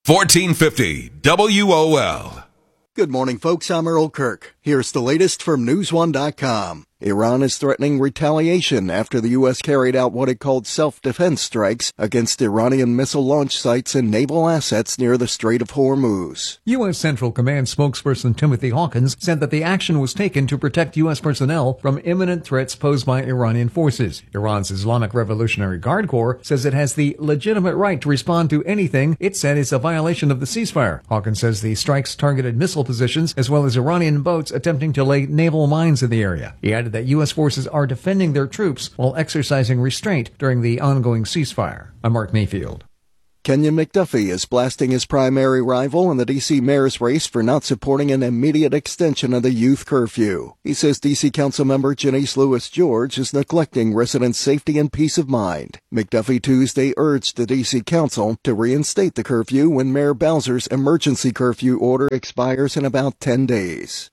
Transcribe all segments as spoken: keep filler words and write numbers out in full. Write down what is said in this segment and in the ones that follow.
fourteen fifty W O L. Good morning, folks. I'm Earl Kirk. Here's the latest from news one dot com. Iran is threatening retaliation after the U S carried out what it called self-defense strikes against Iranian missile launch sites and naval assets near the Strait of Hormuz. U S. Central Command spokesperson Timothy Hawkins said that the action was taken to protect U S personnel from imminent threats posed by Iranian forces. Iran's Islamic Revolutionary Guard Corps says it has the legitimate right to respond to anything it said is a violation of the ceasefire. Hawkins says the strikes targeted missile positions as well as Iranian boats attempting to lay naval mines in the area. He added that U S forces are defending their troops while exercising restraint during the ongoing ceasefire. I'm Mark Mayfield. Kenyon McDuffie is blasting his primary rival in the D C mayor's race for not supporting an immediate extension of the youth curfew. He says D C Councilmember Janice Lewis George is neglecting residents' safety and peace of mind. McDuffie Tuesday urged the D C Council to reinstate the curfew when Mayor Bowser's emergency curfew order expires in about ten days.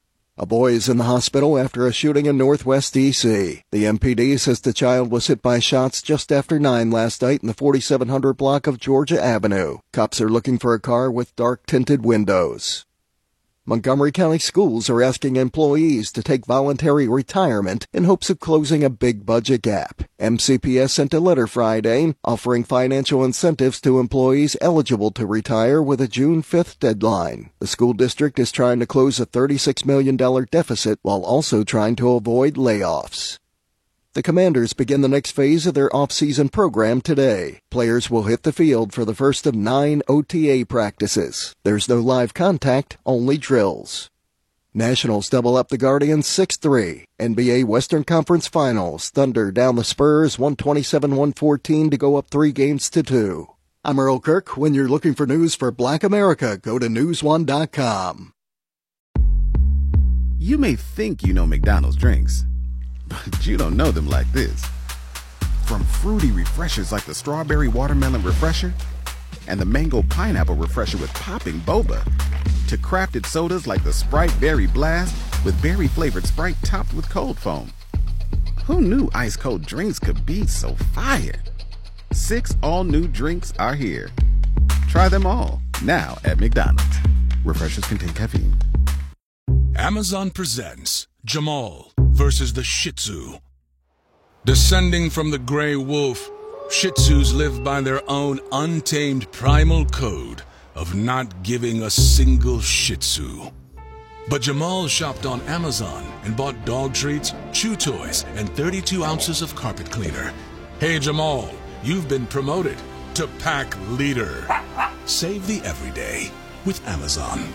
A boy is in the hospital after a shooting in northwest D C. The M P D says the child was hit by shots just after nine last night in the forty-seven hundred block of Georgia Avenue. Cops are looking for a car with dark-tinted windows. Montgomery County Schools are asking employees to take voluntary retirement in hopes of closing a big budget gap. M C P S sent a letter Friday offering financial incentives to employees eligible to retire with a June fifth deadline. The school district is trying to close a thirty-six million dollars deficit while also trying to avoid layoffs. The Commanders begin the next phase of their off-season program today. Players will hit the field for the first of nine O T A practices. There's no live contact, only drills. Nationals double up the Guardians six three. N B A Western Conference Finals. Thunder down the Spurs one twenty-seven to one fourteen to go up three games to two. I'm Earl Kirk. When you're looking for news for Black America, go to news one dot com. You may think you know McDonald's drinks, but you don't know them like this. From fruity refreshers like the Strawberry Watermelon Refresher and the Mango Pineapple Refresher with popping boba, to crafted sodas like the Sprite Berry Blast with berry-flavored Sprite topped with cold foam. Who knew ice-cold drinks could be so fire? Six all-new drinks are here. Try them all, now at McDonald's. Refreshers contain caffeine. Amazon presents Jamal versus the Shih Tzu. Descending from the gray wolf, Shih Tzus live by their own untamed primal code of not giving a single Shih Tzu. But Jamal shopped on Amazon and bought dog treats, chew toys, and thirty-two ounces of carpet cleaner. Hey Jamal, you've been promoted to pack leader. Save the everyday with Amazon.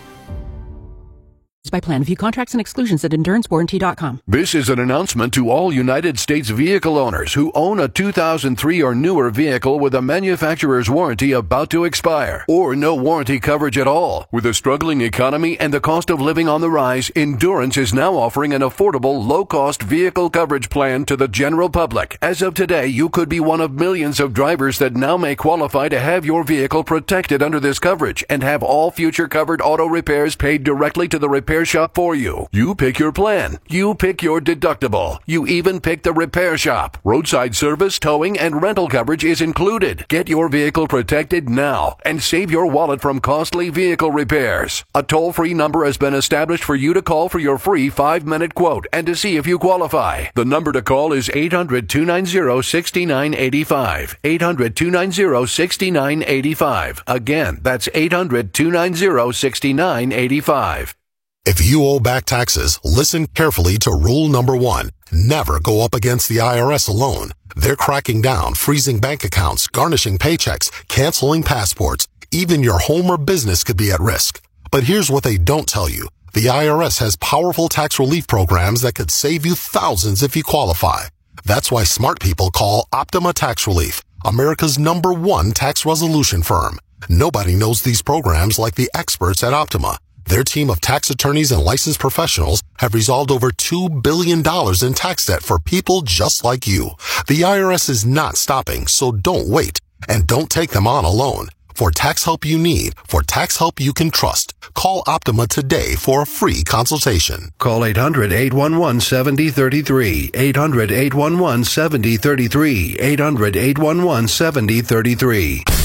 By plan. View contracts and exclusions at endurance warranty dot com. This is an announcement to all United States vehicle owners who own a two thousand three or newer vehicle with a manufacturer's warranty about to expire, or no warranty coverage at all. With a struggling economy and the cost of living on the rise, Endurance is now offering an affordable, low-cost vehicle coverage plan to the general public. As of today, you could be one of millions of drivers that now may qualify to have your vehicle protected under this coverage and have all future covered auto repairs paid directly to the repair shop for you. You pick your plan. You pick your deductible. You even pick the repair shop. Roadside service, towing, and rental coverage is included. Get your vehicle protected now and save your wallet from costly vehicle repairs. A toll-free number has been established for you to call for your free five-minute quote and to see if you qualify. The number to call is eight hundred, two nine zero, six nine eight five. eight hundred, two nine zero, six nine eight five. Again, that's eight hundred, two nine zero, six nine eight five. If you owe back taxes, listen carefully to rule number one. Never go up against the I R S alone. They're cracking down, freezing bank accounts, garnishing paychecks, canceling passports. Even your home or business could be at risk. But here's what they don't tell you. The I R S has powerful tax relief programs that could save you thousands if you qualify. That's why smart people call Optima Tax Relief, America's number one tax resolution firm. Nobody knows these programs like the experts at Optima. Their team of tax attorneys and licensed professionals have resolved over two billion dollars in tax debt for people just like you. The I R S is not stopping, so don't wait. And don't take them on alone. For tax help you need, for tax help you can trust, call Optima today for a free consultation. Call eight hundred, eight one one, seven zero three three. eight hundred, eight one one, seven zero three three. eight hundred, eight one one, seven zero three three.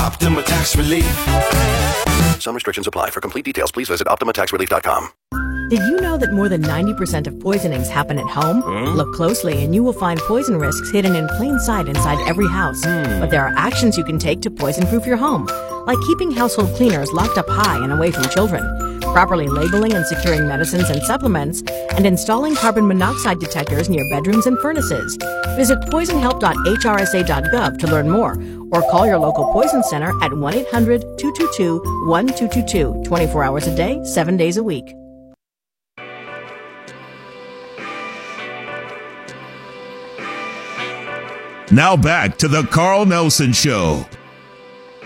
Optima Tax Relief. Some restrictions apply. For complete details, please visit optima tax relief dot com. Did you know that more than ninety percent of poisonings happen at home? Huh? Look closely and you will find poison risks hidden in plain sight inside every house. Hmm. But there are actions you can take to poison-proof your home, like keeping household cleaners locked up high and away from children, properly labeling and securing medicines and supplements, and installing carbon monoxide detectors near bedrooms and furnaces. Visit poison help dot h r s a dot gov to learn more, or call your local poison center at one eight hundred two two two one two two two, twenty-four hours a day, seven days a week. Now back to the Carl Nelson Show.